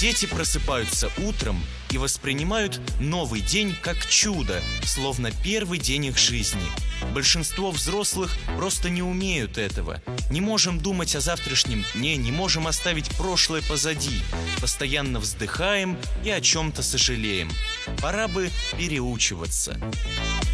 Дети просыпаются утром и воспринимают новый день как чудо, словно первый день их жизни. Большинство взрослых просто не умеют этого. Не можем думать о завтрашнем дне, не можем оставить прошлое позади. Постоянно вздыхаем и о чем-то сожалеем. Пора бы переучиваться.